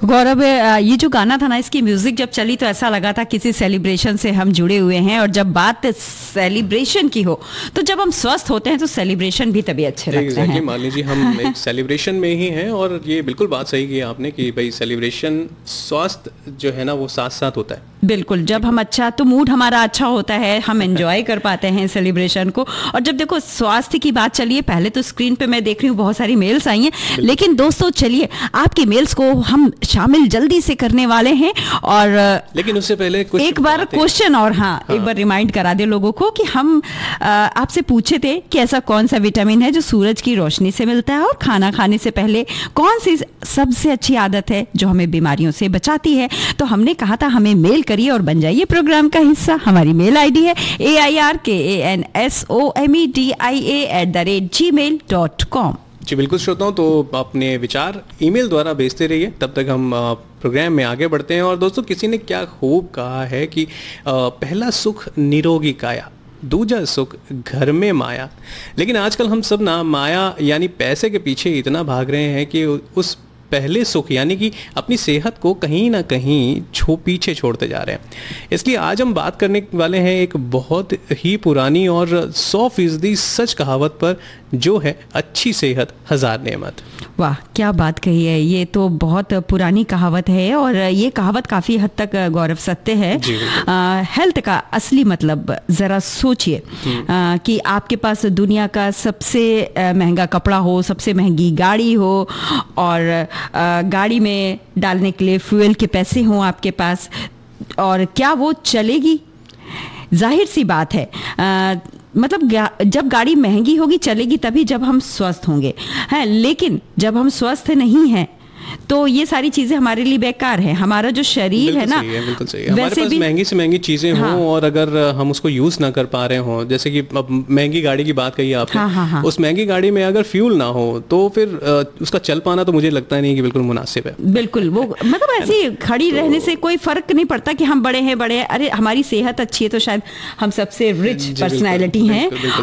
गौरव, ये जो गाना था ना, इसकी म्यूजिक जब चली तो ऐसा लगा था किसी सेलिब्रेशन से हम जुड़े हुए हैं। और जब बात सेलिब्रेशन की हो तो जब हम स्वस्थ होते हैं तो सेलिब्रेशन भी तभी अच्छे लगते हैं। मान लीजिए हम एक सेलिब्रेशन में ही हैं, और ये बिल्कुल बात सही की आपने कि भाई सेलिब्रेशन स्वास्थ्य जो है ना वो साथ साथ होता है। बिल्कुल, जब हम अच्छा तो मूड हमारा अच्छा होता है, हम एंजॉय कर पाते हैं सेलिब्रेशन को। और जब देखो स्वास्थ्य की बात चलिए, पहले तो स्क्रीन पे मैं देख रही हूँ बहुत सारी मेल्स आई हैं, लेकिन दोस्तों चलिए आपके मेल्स को हम शामिल जल्दी से करने वाले हैं। और लेकिन उससे पहले कुछ एक बार क्वेश्चन और एक बार रिमाइंड करा दे लोगों को कि हम आपसे पूछे थे कि ऐसा कौन सा विटामिन है जो सूरज की रोशनी से मिलता है, और खाना खाने से पहले कौन सी सबसे अच्छी आदत है जो हमें बीमारियों से बचाती है। तो हमने कहा था हमें मेल करिए और बन जाइए प्रोग्राम का हिस्सा। हमारी मेल आईडी है airkansomedia@gmail.com। जी बिल्कुल श्रोताओं, तो अपने विचार ईमेल द्वारा भेजते रहिए, तब तक हम प्रोग्राम में आगे बढ़ते हैं। और दोस्तों, किसी ने क्या खूब कहा है कि पहला सुख निरोगी काया, दूजा सुख घर में माया। लेकिन आजकल हम सब ना माया यानी पैसे के पीछे इतना भाग रहे हैं कि उस पहले सुख यानी कि अपनी सेहत को कहीं ना कहीं पीछे छोड़ते जा रहे हैं। इसलिए आज हम बात करने वाले हैं एक बहुत ही पुरानी और 100% सच कहावत पर, जो है अच्छी सेहत हजार नेमत। वाह, क्या बात कही है। ये तो बहुत पुरानी कहावत है और ये कहावत काफ़ी हद तक गौरव सत्य है। हेल्थ का असली मतलब ज़रा सोचिए कि आपके पास दुनिया का सबसे महंगा कपड़ा हो, सबसे महंगी गाड़ी हो, और गाड़ी में डालने के लिए फ्यूल के पैसे हों आपके पास, और क्या वो चलेगी? जाहिर सी बात है, मतलब जब गाड़ी महंगी होगी चलेगी तभी जब हम स्वस्थ होंगे, हैं। लेकिन जब हम स्वस्थ नहीं हैं तो ये सारी चीजें हमारे लिए बेकार है। हमारा जो शरीर है ना, बिल्कुल सही है। हमारे पास महंगी से महंगी चीजें हों और अगर हम उसको यूज ना कर पा रहे हों, जैसे कि महंगी गाड़ी की बात कही आपने, उस महंगी गाड़ी में अगर फ्यूल ना हो तो फिर उसका चल पाना तो मुझे लगता नहीं कि बिल्कुल मुनासिब है। बिल्कुल, वो मतलब ऐसी खड़ी रहने से कोई फर्क नहीं पड़ता कि हम बड़े हैं। अरे हमारी सेहत अच्छी है तो शायद हम सबसे रिच पर्सनैलिटी हैं।